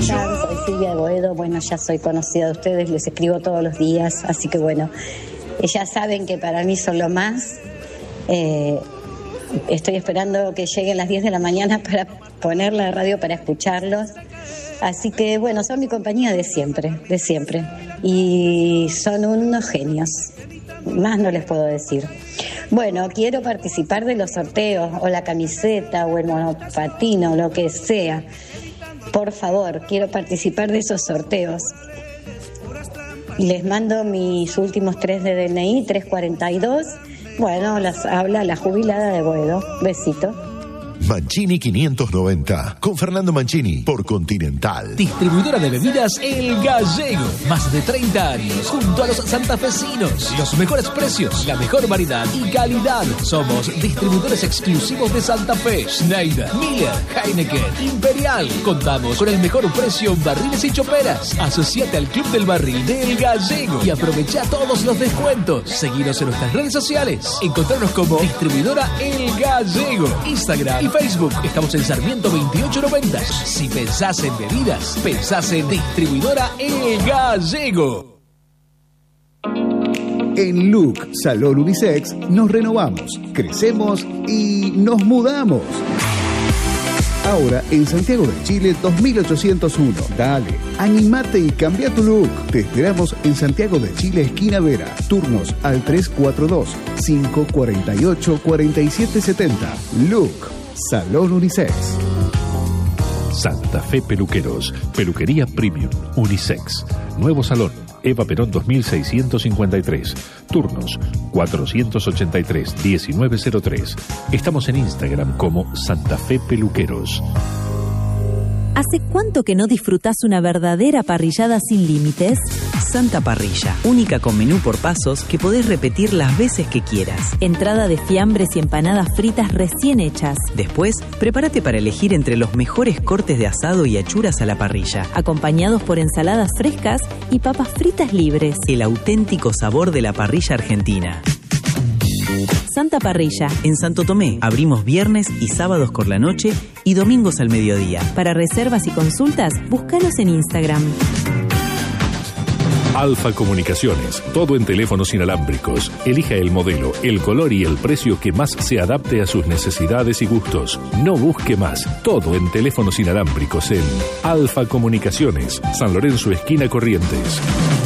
están? Soy Silvia de Boedo. Bueno, ya soy conocida de ustedes, les escribo todos los días, así que bueno, ya saben que para mí son lo más. Estoy esperando que lleguen las 10 de la mañana para poner la radio para escucharlos. Así que bueno, son mi compañía de siempre. Y son unos genios. Más no les puedo decir. Bueno, quiero participar de los sorteos, o la camiseta, o el monopatín, o lo que sea. Por favor, quiero participar de esos sorteos. Les mando mis últimos 3 de DNI, 342. Bueno, las habla la jubilada de Boedo. Besito. Mancini 590, con Fernando Mancini, por Continental. Distribuidora de bebidas El Gallego. Más de 30 años, junto a los santafesinos. Los mejores precios, la mejor variedad y calidad. Somos distribuidores exclusivos de Santa Fe, Schneider, Miller, Heineken, Imperial. Contamos con el mejor precio en barriles y choperas. Asociate al Club del Barril de El Gallego y aprovecha todos los descuentos. Seguinos en nuestras redes sociales. Encontrarnos como Distribuidora El Gallego. Instagram y Facebook. Estamos en Sarmiento 2890. Si pensás en bebidas, pensás en Distribuidora El Gallego. En Look Salón Unisex nos renovamos, crecemos y nos mudamos. Ahora en Santiago de Chile 2801. Dale, animate y cambia tu look. Te esperamos en Santiago de Chile, esquina Vera. Turnos al 342-548-4770. Look Salón Unisex. Santa Fe Peluqueros, peluquería premium, unisex. Nuevo salón, Eva Perón 2653. Turnos 483-1903. Estamos en Instagram como Santa Fe Peluqueros. ¿Hace cuánto que no disfrutás una verdadera parrillada sin límites? Santa Parrilla, única con menú por pasos que podés repetir las veces que quieras. Entrada de fiambres y empanadas fritas recién hechas. Después, prepárate para elegir entre los mejores cortes de asado y achuras a la parrilla, acompañados por ensaladas frescas y papas fritas libres. El auténtico sabor de la parrilla argentina. Santa Parrilla. En Santo Tomé abrimos viernes y sábados por la noche y domingos al mediodía. Para reservas y consultas, búscanos en Instagram. Alfa Comunicaciones, todo en teléfonos inalámbricos. Elija el modelo, el color y el precio que más se adapte a sus necesidades y gustos. No busque más, todo en teléfonos inalámbricos en Alfa Comunicaciones, San Lorenzo, esquina Corrientes.